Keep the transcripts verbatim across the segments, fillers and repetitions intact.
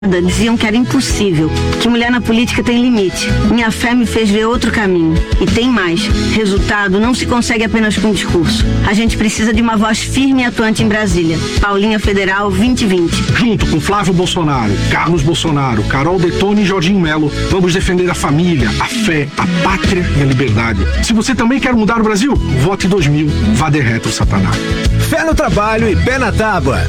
Diziam que era impossível, que mulher na política tem limite. Minha fé me fez ver outro caminho. E tem mais. Resultado não se consegue apenas com discurso. A gente precisa de uma voz firme e atuante em Brasília. Paulinha Federal vinte e vinte. Junto com Flávio Bolsonaro, Carlos Bolsonaro, Carol Detone e Jorginho Melo, vamos defender a família, a fé, a pátria e a liberdade. Se você também quer mudar o Brasil, vote dois mil. Vá de retro, Satanás. Fé no trabalho e pé na tábua.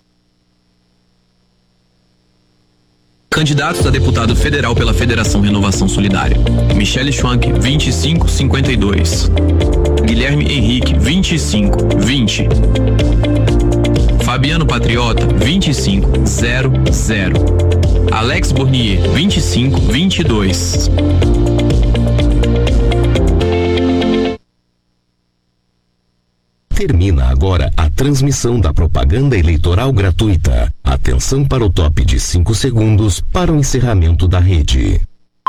Candidatos a deputado federal pela Federação Renovação Solidária: Michele Schwank, vinte e cinco cinquenta e dois. Guilherme Henrique, vinte e cinco vinte. Fabiano Patriota, vinte e cinco zero zero. Alex Bournier, vinte e cinco vinte e dois. Termina agora a transmissão da propaganda eleitoral gratuita. Atenção para o top de cinco segundos para o encerramento da rede.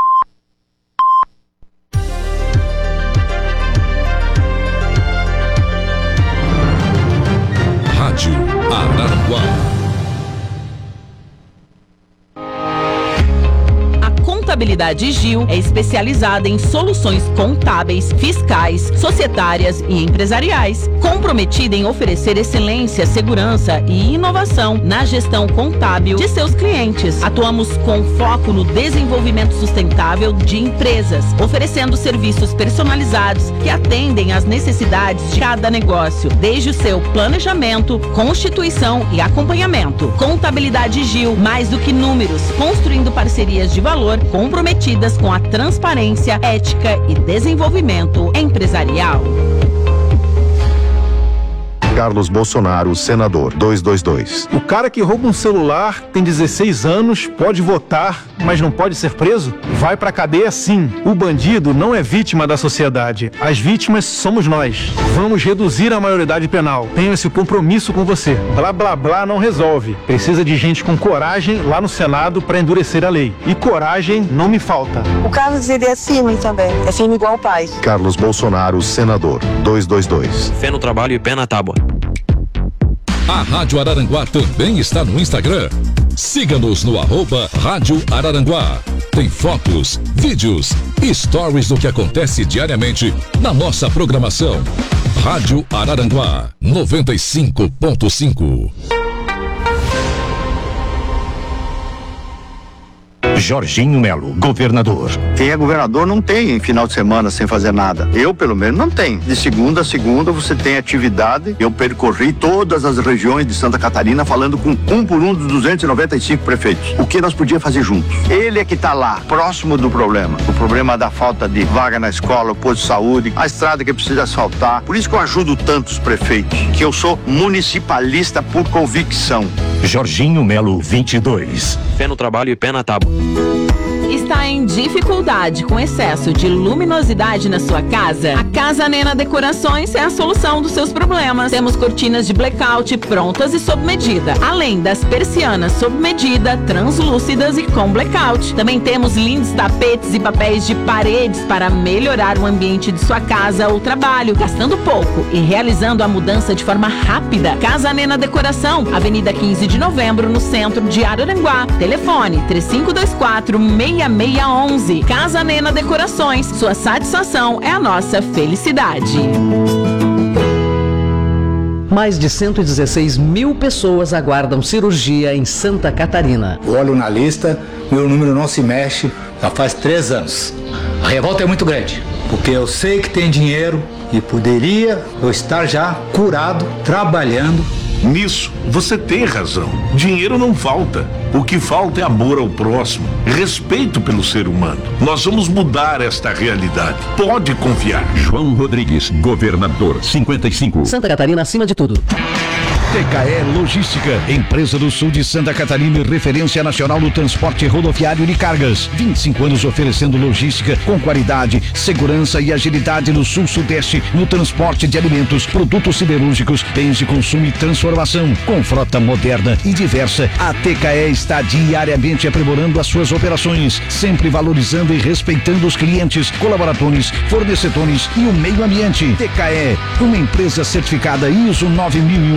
Rádio Araranguá. Contabilidade Gil é especializada em soluções contábeis, fiscais, societárias e empresariais, comprometida em oferecer excelência, segurança e inovação na gestão contábil de seus clientes. Atuamos com foco no desenvolvimento sustentável de empresas, oferecendo serviços personalizados que atendem às necessidades de cada negócio, desde o seu planejamento, constituição e acompanhamento. Contabilidade Gil, mais do que números, construindo parcerias de valor comprometidas com a transparência, ética e desenvolvimento empresarial. Carlos Bolsonaro, senador, duzentos e vinte e dois. O cara que rouba um celular tem dezesseis anos, pode votar, mas não pode ser preso? Vai pra cadeia sim. O bandido não é vítima da sociedade. As vítimas somos nós. Vamos reduzir a maioridade penal. Tenho esse compromisso com você. Blá blá blá não resolve. Precisa de gente com coragem lá no Senado pra endurecer a lei. E coragem não me falta. O Carlos, ele é firme também. É firme igual o pai. Carlos Bolsonaro, senador, duzentos e vinte e dois. Fé no trabalho e pé na tábua. A Rádio Araranguá também está no Instagram. Siga-nos no arroba Rádio Araranguá. Tem fotos, vídeos e stories do que acontece diariamente na nossa programação. Rádio Araranguá noventa e cinco ponto cinco. Jorginho Melo, governador. Quem é governador não tem final de semana sem fazer nada. Eu, pelo menos, não tenho. De segunda a segunda você tem atividade. Eu percorri todas as regiões de Santa Catarina falando com um por um dos duzentos e noventa e cinco prefeitos. O que nós podíamos fazer juntos? Ele é que está lá, próximo do problema. O problema da falta de vaga na escola, o posto de saúde, a estrada que precisa asfaltar. Por isso que eu ajudo tantos prefeitos, que eu sou municipalista por convicção. Jorginho Melo, vinte e dois. Fé no trabalho e pé na tábua. Está em dificuldade com excesso de luminosidade na sua casa? A Casa Nena Decorações é a solução dos seus problemas. Temos cortinas de blackout prontas e sob medida, além das persianas sob medida, translúcidas e com blackout. Também temos lindos tapetes e papéis de paredes para melhorar o ambiente de sua casa ou trabalho, gastando pouco e realizando a mudança de forma rápida. Casa Nena Decoração, Avenida quinze de novembro, no centro de Araranguá. Telefone três cinco dois quatro, seis seis um um. Casa Nena Decorações, sua satisfação é a nossa felicidade. Mais de cento e dezesseis mil pessoas aguardam cirurgia em Santa Catarina. Olho na lista, meu número não se mexe, já faz três anos. A revolta é muito grande, porque eu sei que tem dinheiro e poderia eu estar já curado, trabalhando. Nisso, você tem razão. Dinheiro não falta. O que falta é amor ao próximo, respeito pelo ser humano. Nós vamos mudar esta realidade. Pode confiar. João Rodrigues, governador, cinquenta e cinco. Santa Catarina acima de tudo. T K E Logística, empresa do sul de Santa Catarina e referência nacional no transporte rodoviário de cargas. vinte e cinco anos oferecendo logística com qualidade, segurança e agilidade no sul-sudeste, no transporte de alimentos, produtos siderúrgicos, bens de consumo e transformação. Com frota moderna e diversa, a T K E está diariamente aprimorando as suas operações, sempre valorizando e respeitando os clientes, colaboradores, fornecedores e o meio ambiente. T K E, uma empresa certificada I S O nove mil e um e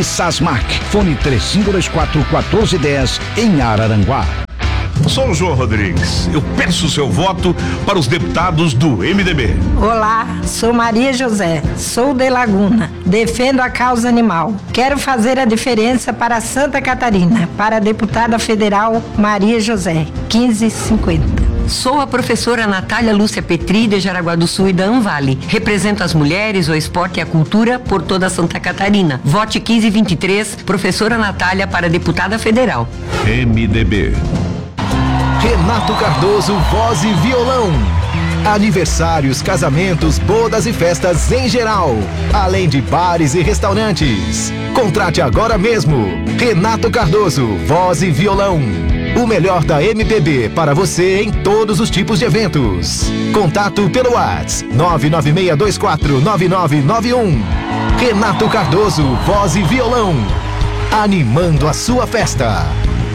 Sasmac. Fone três cinco dois quatro, um quatro um zero em Araranguá. Sou o João Rodrigues. Eu peço o seu voto para os deputados do M D B. Olá, sou Maria José, sou de Laguna, defendo a causa animal. Quero fazer a diferença para Santa Catarina, para a deputada federal Maria José, quinze cinquenta. Sou a professora Natália Lúcia Petri, de Jaraguá do Sul e da Anvale. Represento as mulheres, o esporte e a cultura por toda Santa Catarina. Vote quinze vinte e três, professora Natália para deputada federal. M D B. Renato Cardoso, voz e violão. Aniversários, casamentos, bodas e festas em geral. Além de bares e restaurantes. Contrate agora mesmo. Renato Cardoso, voz e violão. O melhor da M P B para você em todos os tipos de eventos. Contato pelo WhatsApp nove nove seis dois quatro nove nove nove um. Renato Cardoso, voz e violão. Animando a sua festa.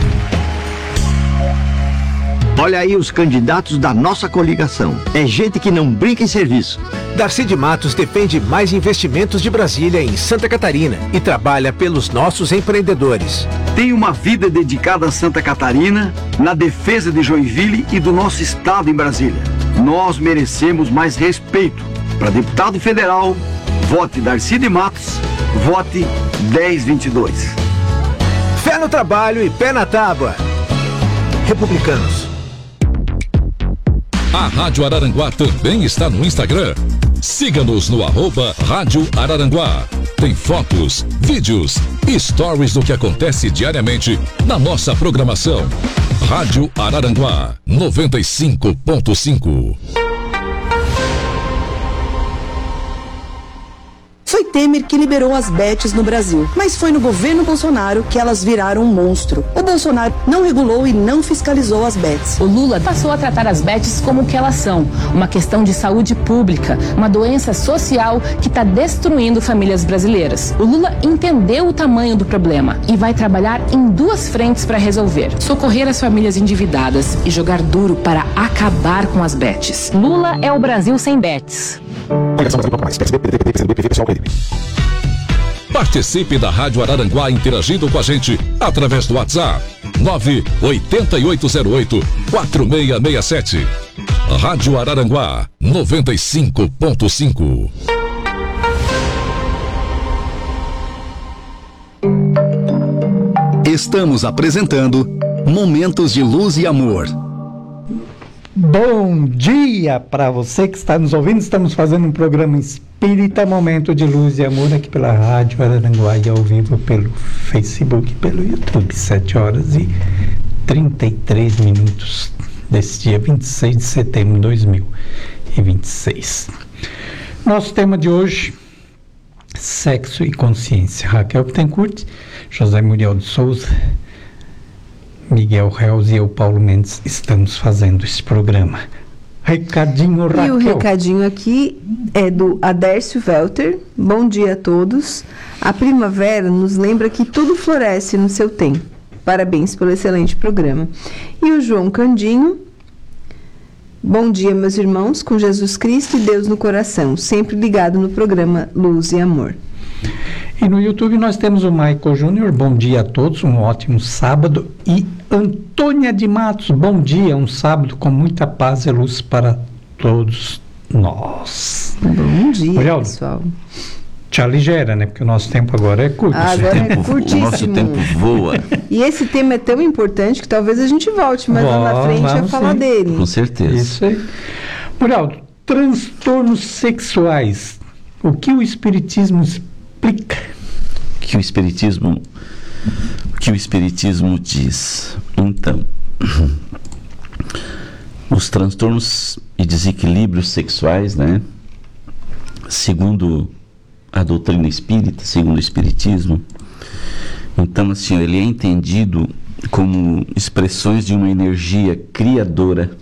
Olha aí os candidatos da nossa coligação. É gente que não brinca em serviço. Darcy de Matos defende mais investimentos de Brasília em Santa Catarina e trabalha pelos nossos empreendedores. Tem uma vida dedicada a Santa Catarina, na defesa de Joinville e do nosso estado em Brasília. Nós merecemos mais respeito. Para deputado federal, vote Darcy de Matos, vote dez vinte e dois. Fé no trabalho e pé na tábua. Republicanos. A Rádio Araranguá também está no Instagram. Siga-nos no arroba Rádio Araranguá. Tem fotos, vídeos e stories do que acontece diariamente na nossa programação. Rádio Araranguá noventa e cinco ponto cinco. Foi Temer que liberou as bets no Brasil, mas foi no governo Bolsonaro que elas viraram um monstro. O Bolsonaro não regulou e não fiscalizou as bets. O Lula passou a tratar as bets como o que elas são, uma questão de saúde pública, uma doença social que está destruindo famílias brasileiras. O Lula entendeu o tamanho do problema e vai trabalhar em duas frentes para resolver: socorrer as famílias endividadas e jogar duro para acabar com as bets. Lula é o Brasil sem bets. Participe da Rádio Araranguá interagindo com a gente através do WhatsApp nove oito oito zero oito quatro seis seis sete. Rádio Araranguá noventa e cinco ponto cinco. Estamos apresentando Momentos de Luz e Amor. Bom dia para você que está nos ouvindo. Estamos fazendo um programa Espírita, Momento de Luz e Amor, aqui pela Rádio Araranguá e ao vivo pelo Facebook e pelo YouTube. sete horas e trinta e três minutos desse dia vinte e seis de setembro de dois mil e vinte e seis. Nosso tema de hoje: sexo e consciência. Raquel Bittencourt, José Muriel de Souza, Miguel Reus e eu, Paulo Mendes, estamos fazendo esse programa. Recadinho, Raquel. E o recadinho aqui é do Adércio Welter. Bom dia a todos. A primavera nos lembra que tudo floresce no seu tempo. Parabéns pelo excelente programa. E o João Candinho. Bom dia, meus irmãos, com Jesus Cristo e Deus no coração, sempre ligado no programa Luz e Amor. E no YouTube nós temos o Michael Júnior. Bom dia a todos, um ótimo sábado. E Antônia de Matos, bom dia, um sábado com muita paz e luz para todos nós. Bom dia, Olha, pessoal. Te aligera, né? Porque o nosso tempo agora é curto. Ah, agora é curtíssimo. O nosso tempo voa. E esse tema é tão importante que talvez a gente volte mais lá na frente a falar sim. dele. Com certeza. Isso aí. Murialdo, transtornos sexuais. O que o Espiritismo explica? Que o Espiritismo, o que o Espiritismo diz? Então, os transtornos e desequilíbrios sexuais, né? Segundo a doutrina espírita, segundo o Espiritismo, então, assim, ele é entendido como expressões de uma energia criadora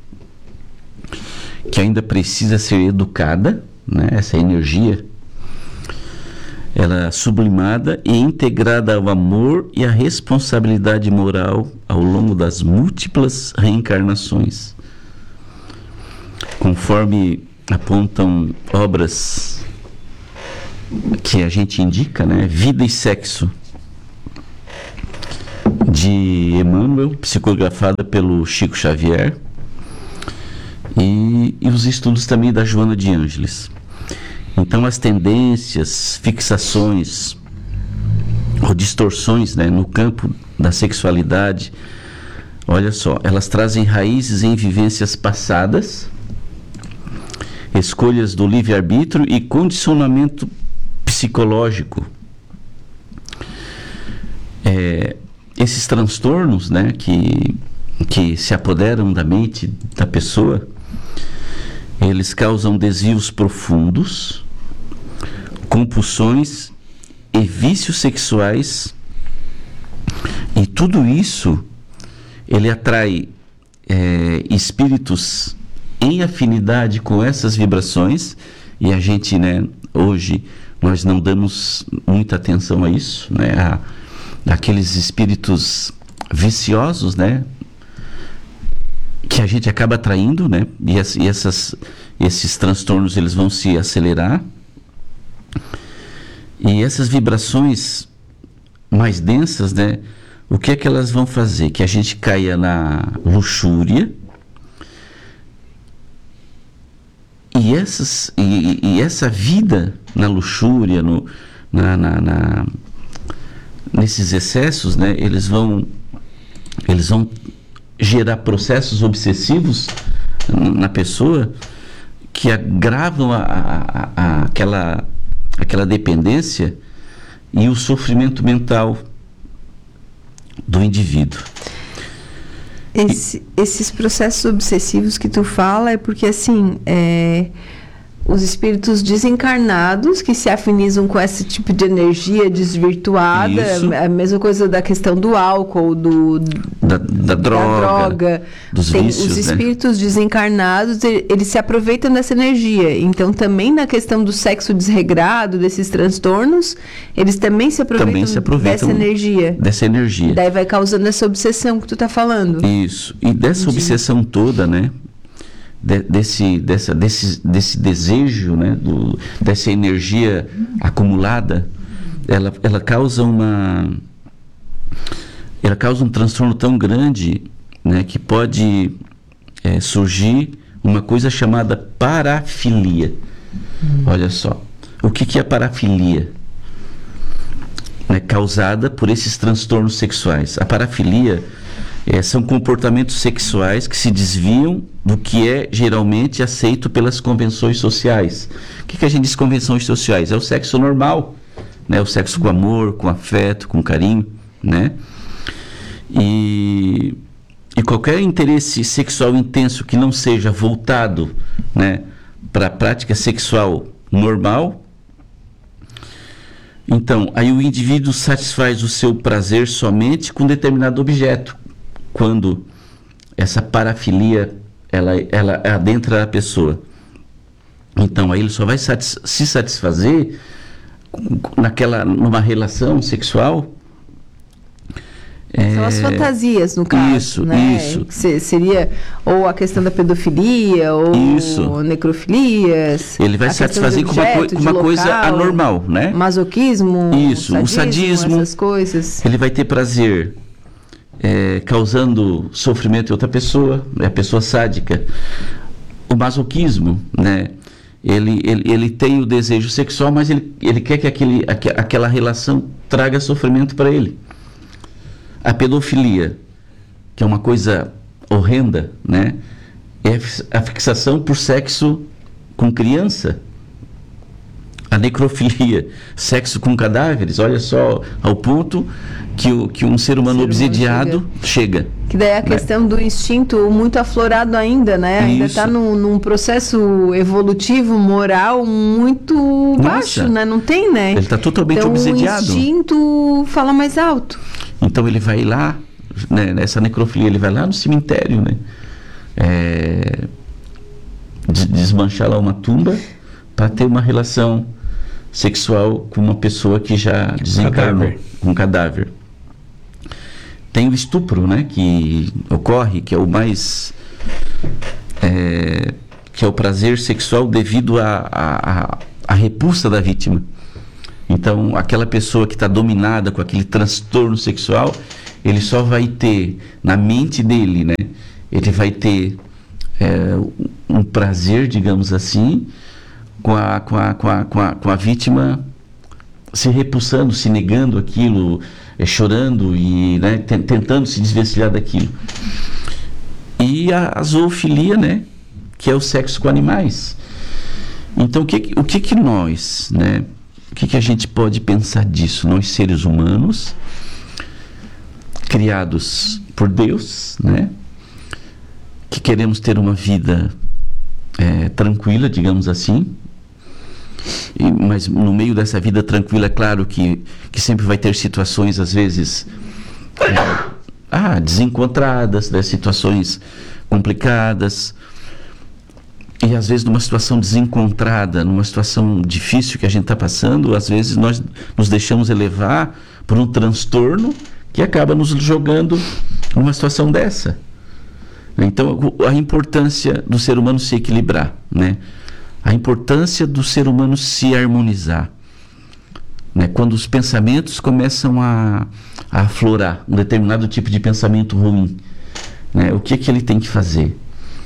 que ainda precisa ser educada, né? Essa energia, ela é sublimada e integrada ao amor e à responsabilidade moral ao longo das múltiplas reencarnações, conforme apontam obras que a gente indica, né? Vida e Sexo, de Emmanuel, psicografada pelo Chico Xavier, e, e os estudos também da Joana de Ângeles. Então, as tendências, fixações ou distorções, né, no campo da sexualidade, olha só, elas trazem raízes em vivências passadas, escolhas do livre-arbítrio e condicionamento psicológico. É, esses transtornos, né, que, que se apoderam da mente da pessoa, eles causam desvios profundos, compulsões e vícios sexuais, e tudo isso ele atrai é, espíritos em afinidade com essas vibrações, e a gente, né, hoje nós não damos muita atenção a isso, né, a, aqueles espíritos viciosos, né, que a gente acaba atraindo, né, e, as, e essas, esses transtornos eles vão se acelerar, e essas vibrações mais densas, né, o que é que elas vão fazer? Que a gente caia na luxúria, e, essas, e, e essa vida na luxúria, no, na, na, na, nesses excessos, né, eles vão, eles vão gerar processos obsessivos na pessoa que agravam a, a, a, aquela, aquela dependência e o sofrimento mental do indivíduo. Esse, esses processos obsessivos que tu fala é porque, assim, é, os espíritos desencarnados que se afinizam com esse tipo de energia desvirtuada, isso. A mesma coisa da questão do álcool, do, da, da droga, da droga. Dos Tem vícios, os né? espíritos desencarnados, eles se aproveitam dessa energia. Então, também na questão do sexo desregrado, desses transtornos, eles também se aproveitam, também se aproveitam dessa energia. Dessa energia. Daí vai causando essa obsessão que tu tá falando. Isso. E dessa Entendi. obsessão toda, né? De, desse, dessa, desse, desse desejo, né, do, dessa energia acumulada, ela, ela causa uma ela causa um transtorno tão grande, né, que pode é, surgir uma coisa chamada parafilia. Hum. Olha só, o que, que é parafilia? É causada por esses transtornos sexuais. A parafilia É, são comportamentos sexuais que se desviam do que é geralmente aceito pelas convenções sociais. O que, que a gente diz convenções sociais? É o sexo normal, né? O sexo com amor, com afeto, com carinho, né? E, e qualquer interesse sexual intenso que não seja voltado, né, para a prática sexual normal, então, aí o indivíduo satisfaz o seu prazer somente com determinado objeto, quando essa parafilia ela, ela adentra a pessoa. Então, aí ele só vai satis- se satisfazer naquela, numa relação sexual. São é... as fantasias, no caso. Isso, né? isso. Se, seria ou a questão da pedofilia, ou isso. necrofilias. Ele vai satisfazer com uma, coi- com uma local, coisa anormal, né? Masoquismo, isso, sadismo, o sadismo. essas coisas. Ele vai ter prazer é, causando sofrimento em outra pessoa, é a pessoa sádica. O masoquismo, né? Ele, ele, ele tem o desejo sexual, mas ele, ele quer que aquele, aqu- aquela relação traga sofrimento para ele. A pedofilia, que é uma coisa horrenda, né? É a fixação por sexo com criança. A necrofilia, sexo com cadáveres, olha só, ao ponto que, o, que um ser humano ser obsidiado humano chega. chega. Que daí é a né? questão do instinto muito aflorado ainda, né? Isso. Ainda está num, num processo evolutivo, moral muito Nossa. baixo, né? Não tem, né? Ele está totalmente então, obsidiado. O instinto fala mais alto. Então ele vai lá, né, nessa necrofilia, ele vai lá no cemitério, né? É, desmanchar lá uma tumba para ter uma relação sexual com uma pessoa que já desencarnou, cadáver. com um cadáver. Tem o estupro, né, que ocorre, que é o mais é, que é o prazer sexual devido à a, a, a repulsa da vítima, Então, aquela pessoa que está dominada com aquele transtorno sexual, ele só vai ter, na mente dele, né? Ele vai ter é, um prazer, digamos assim, com a, com a, com a, com a, com a vítima se repulsando, se negando aquilo, é, chorando e, né, tentando se desvencilhar daquilo. E a, a zoofilia, né? Que é o sexo com animais. Então, o que, o que, que nós, né? O que, que a gente pode pensar disso? Nós, seres humanos, criados por Deus, né? Que queremos ter uma vida é, tranquila, digamos assim. E, mas no meio dessa vida tranquila, é claro que, que sempre vai ter situações, às vezes, é, ah, desencontradas, né? Situações complicadas. E às vezes numa situação desencontrada, numa situação difícil que a gente está passando, às vezes nós nos deixamos elevar por um transtorno que acaba nos jogando numa situação dessa. Então, a importância do ser humano se equilibrar, né? A importância do ser humano se harmonizar, né? Quando os pensamentos começam a, a aflorar, um determinado tipo de pensamento ruim, né? O que que ele tem que fazer?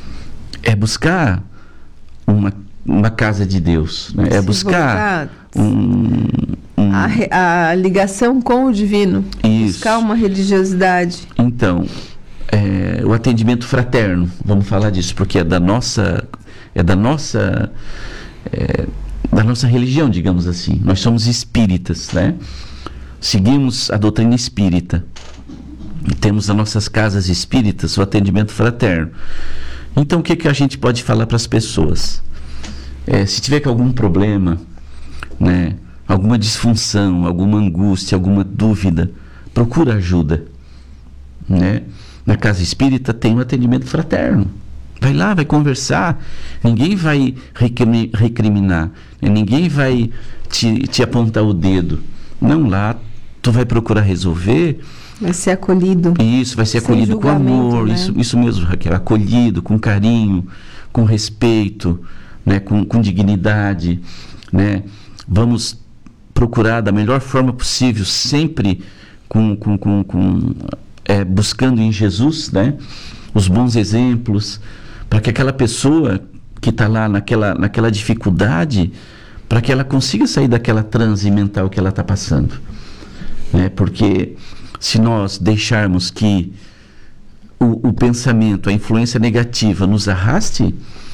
É buscar uma, uma casa de Deus, né? É buscar um, um... A, a ligação com o divino. Isso. Buscar uma religiosidade. Então, é, o atendimento fraterno, vamos falar disso, porque é da nossa, é da nossa, é, da nossa religião, digamos assim. Nós somos espíritas, né? Seguimos a doutrina espírita. Temos as nossas casas espíritas, o atendimento fraterno. Então, o que, que a gente pode falar para as pessoas? É, se tiver algum problema, né, alguma disfunção, alguma angústia, alguma dúvida, procura ajuda, né? Na casa espírita tem um atendimento fraterno. Vai lá, vai conversar. Ninguém vai recriminar, né? Ninguém vai te, te apontar o dedo. Não, lá tu vai procurar resolver. Vai ser acolhido. Isso, vai ser acolhido com amor, né? isso, isso mesmo, Raquel, acolhido, com carinho, com respeito, né? com, com dignidade, né? Vamos procurar da melhor forma possível, sempre com, com, com, com, é, buscando em Jesus, né? Os bons exemplos, para que aquela pessoa que está lá naquela, naquela dificuldade, para que ela consiga sair daquela transe mental que ela está passando, né? Porque se nós deixarmos que o, o pensamento, a influência negativa nos arraste,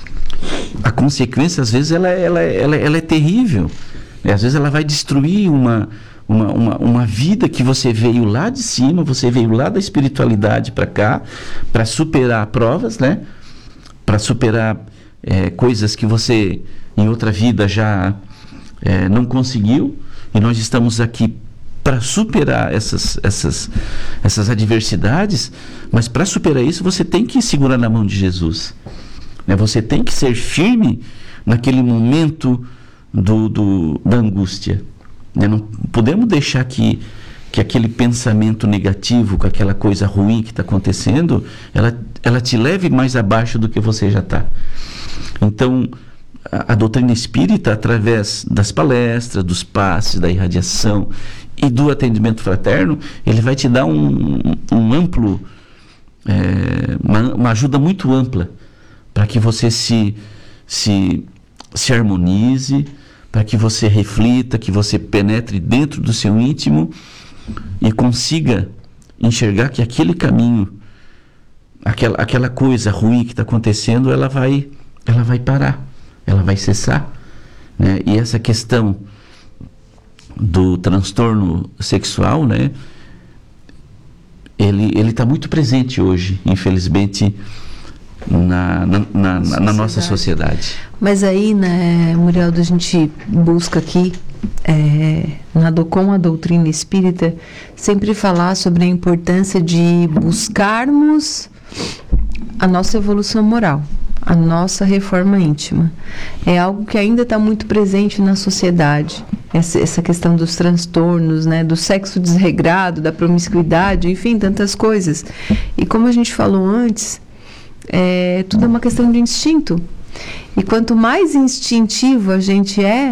a consequência, às vezes, ela, ela, ela, ela é terrível. Né? Às vezes ela vai destruir uma, uma, uma, uma vida que você veio lá de cima, você veio lá da espiritualidade para cá, para superar provas, né? Para superar é, coisas que você, em outra vida, já é, não conseguiu. E nós estamos aqui para superar essas, essas, essas adversidades, mas para superar isso você tem que segurar na mão de Jesus, né? Você tem que ser firme naquele momento do, do, da angústia, né? Não podemos deixar que, que aquele pensamento negativo, com aquela coisa ruim que está acontecendo, ela, ela te leve mais abaixo do que você já está. Então, a, a doutrina espírita, através das palestras, dos passes, da irradiação e do atendimento fraterno, ele vai te dar um, um amplo, é, uma, uma ajuda muito ampla para que você se, se, se harmonize, para que você reflita, que você penetre dentro do seu íntimo e consiga enxergar que aquele caminho, aquela, aquela coisa ruim que está acontecendo, ela vai, ela vai parar, ela vai cessar, né? E essa questão do transtorno sexual, né? Ele ele está muito presente hoje, infelizmente, na, na, na, na, na nossa sociedade. Mas aí, né, Murieldo, a gente busca aqui, é, na, com a doutrina espírita, sempre falar sobre a importância de buscarmos a nossa evolução moral, a nossa reforma íntima. É algo que ainda está muito presente na sociedade, essa, essa questão dos transtornos, né, do sexo desregrado, da promiscuidade, enfim, tantas coisas. E como a gente falou antes, é, tudo é uma questão de instinto. E quanto mais instintivo a gente é,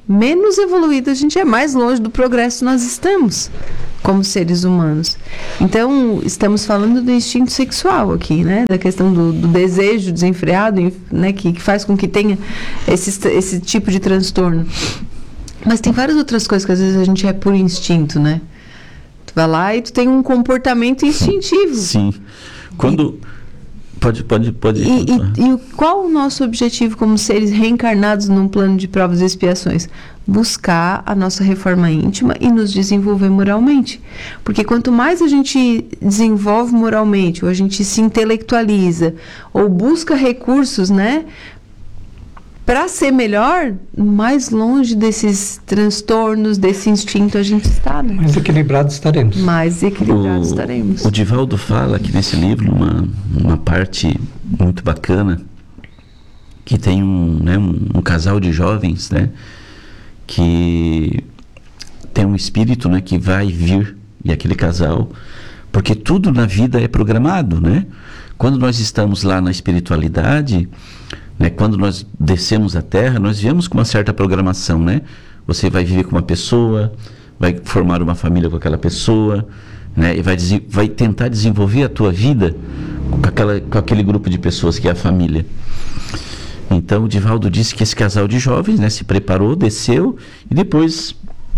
menos evoluído a gente é, mais longe do progresso nós estamos como seres humanos. Então, estamos falando do instinto sexual aqui, né? Da questão do, do desejo desenfreado, né? Que, que faz com que tenha esse, esse tipo de transtorno. Mas tem várias outras coisas que às vezes a gente é por instinto, né? Tu vai lá e tu tem um comportamento instintivo. Sim. Quando... E, pode, pode, pode. E, e, e qual o nosso objetivo como seres reencarnados num plano de provas e expiações? Buscar a nossa reforma íntima e nos desenvolver moralmente. Porque quanto mais a gente desenvolve moralmente, ou a gente se intelectualiza, ou busca recursos, né, para ser melhor, mais longe desses transtornos, desse instinto a gente está, né? Mais equilibrados estaremos. Mais equilibrados o, estaremos. O Divaldo fala aqui nesse livro uma, uma parte muito bacana, que tem um, né, um, um casal de jovens, né, que tem um espírito, né, que vai vir, e aquele casal, porque tudo na vida é programado, né? Quando nós estamos lá na espiritualidade, né, quando nós descemos a Terra, nós viemos com uma certa programação, né? Você vai viver com uma pessoa, vai formar uma família com aquela pessoa, né, e vai, vai tentar desenvolver a tua vida com, aquela, com aquele grupo de pessoas que é a família. Então o Divaldo disse que esse casal de jovens, né, se preparou, desceu, e depois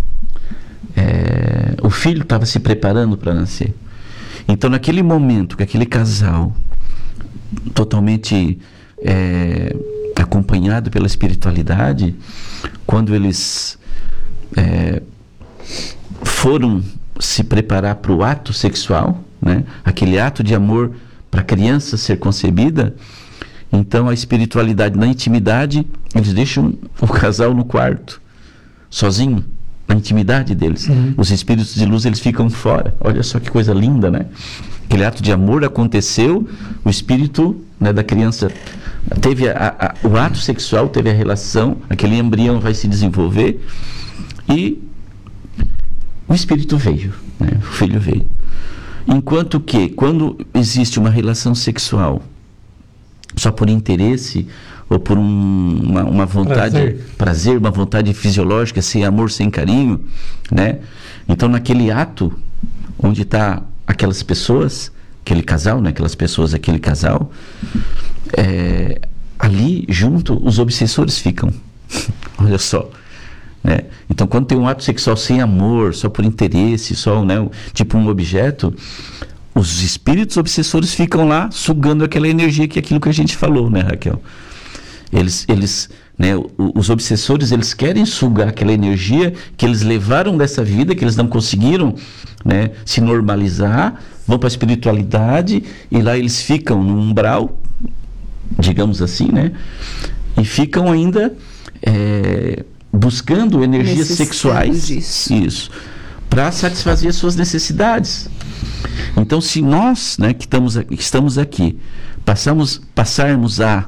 é, o filho estava se preparando para nascer. Então naquele momento que aquele casal totalmente é, acompanhado pela espiritualidade, quando eles é, foram se preparar para o ato sexual, né, aquele ato de amor para a criança ser concebida, então a espiritualidade na intimidade, eles deixam o casal no quarto, sozinho, na intimidade deles. Uhum. Os espíritos de luz, eles ficam fora. Olha só que coisa linda, né? Aquele ato de amor aconteceu, o espírito, né, da criança teve a, a, o ato sexual, teve a relação, aquele embrião vai se desenvolver e o espírito veio, né? O filho veio. Enquanto que, quando existe uma relação sexual só por interesse ou por um, uma, uma vontade, prazer. prazer, uma vontade fisiológica, sem amor, sem carinho, né? Então naquele ato onde está aquelas pessoas, aquele casal, né? Aquelas pessoas, aquele casal, é, ali junto os obsessores ficam. Olha só, né? Então quando tem um ato sexual sem amor, só por interesse, só, né, tipo um objeto, os espíritos obsessores ficam lá sugando aquela energia, que é aquilo que a gente falou, né, Raquel? Eles, eles, né, os obsessores, eles querem sugar aquela energia que eles levaram dessa vida, que eles não conseguiram, né, se normalizar, vão para a espiritualidade e lá eles ficam no umbral, digamos assim, né, e ficam ainda é, buscando energias sexuais, disso. Isso, para satisfazer as suas necessidades. Então, se nós, né, que estamos, que estamos aqui, passamos, passarmos a,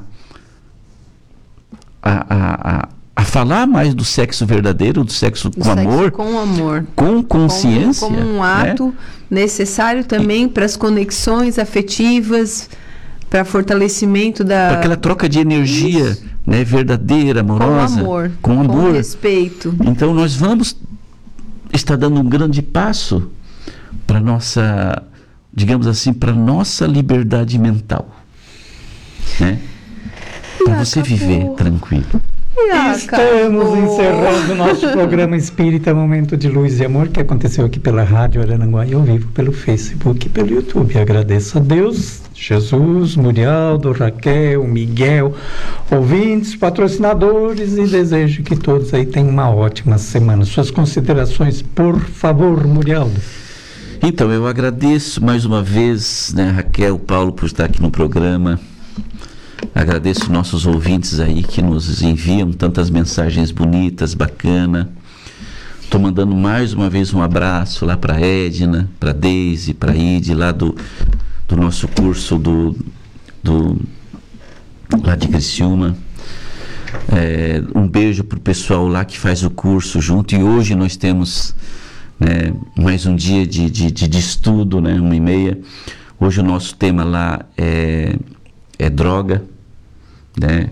a, a, a falar mais do sexo verdadeiro, do sexo com sexo amor, com amor, com consciência, como, como um ato, né, necessário também para as conexões afetivas, para fortalecimento da... Para aquela troca de energia, né, verdadeira, amorosa. Com amor. Com amor. Com respeito. Então nós vamos estar dando um grande passo para nossa, digamos assim, para nossa liberdade mental, né? Para você viver tranquilo. Estamos encerrando nosso programa Espírita Momento de Luz e Amor, que aconteceu aqui pela Rádio Araranguá e ao vivo pelo Facebook e pelo YouTube. Agradeço a Deus, Jesus, Murialdo, Raquel, Miguel, ouvintes, patrocinadores, e desejo que todos aí tenham uma ótima semana. Suas considerações, por favor, Murialdo. Então, eu agradeço mais uma vez, né, Raquel, Paulo, por estar aqui no programa. Agradeço nossos ouvintes aí que nos enviam tantas mensagens bonitas, bacana. Estou mandando mais uma vez um abraço lá para Edna, para Deise, para Ide, lá do, do nosso curso do, do, lá de Criciúma. É, um beijo para o pessoal lá que faz o curso junto. E hoje nós temos, né, mais um dia de, de, de, de estudo, né, uma e meia. Hoje o nosso tema lá é, é droga, né?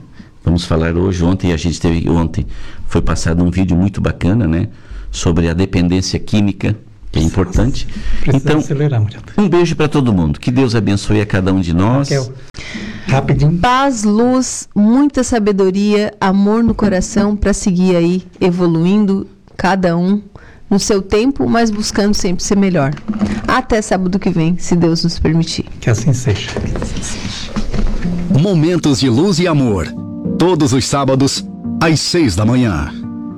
Vamos falar hoje, ontem a gente teve, ontem foi passado um vídeo muito bacana, né? Sobre a dependência química, que é importante. Precisa então, acelerar, um beijo para todo mundo. Que Deus abençoe a cada um de nós. Raquel, rapidinho. Paz, luz, muita sabedoria, amor no coração para seguir aí evoluindo, cada um no seu tempo, mas buscando sempre ser melhor. Até sábado que vem, se Deus nos permitir. Que assim seja. Momentos de luz e amor. Todos os sábados, às seis da manhã.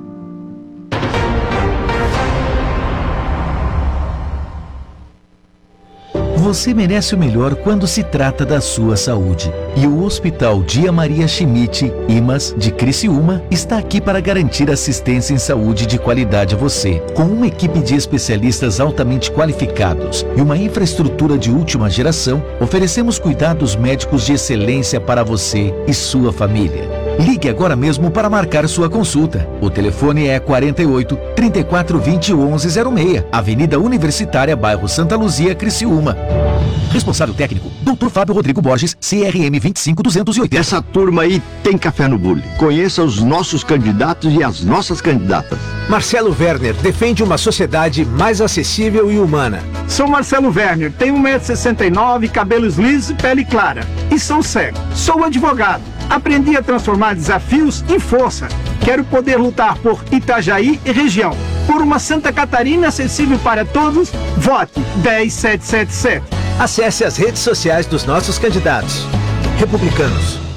Você merece o melhor quando se trata da sua saúde. E o Hospital Dia Maria Schmidt, I M A S, de Criciúma, está aqui para garantir assistência em saúde de qualidade a você. Com uma equipe de especialistas altamente qualificados e uma infraestrutura de última geração, oferecemos cuidados médicos de excelência para você e sua família. Ligue agora mesmo para marcar sua consulta. O telefone é quarenta e oito, trinta e quatro, vinte, onze zero seis, Avenida Universitária, bairro Santa Luzia, Criciúma. Responsável técnico, doutor Fábio Rodrigo Borges, C R M vinte e cinco, duzentos e oitenta. Essa turma aí tem café no bule. Conheça os nossos candidatos e as nossas candidatas. Marcelo Werner defende uma sociedade mais acessível e humana. Sou Marcelo Werner, tenho um metro e sessenta e nove, cabelos lisos e pele clara. E sou cego. Sou advogado. Aprendi a transformar desafios em força. Quero poder lutar por Itajaí e região. Por uma Santa Catarina acessível para todos, vote dez sete sete sete. Acesse as redes sociais dos nossos candidatos. Republicanos.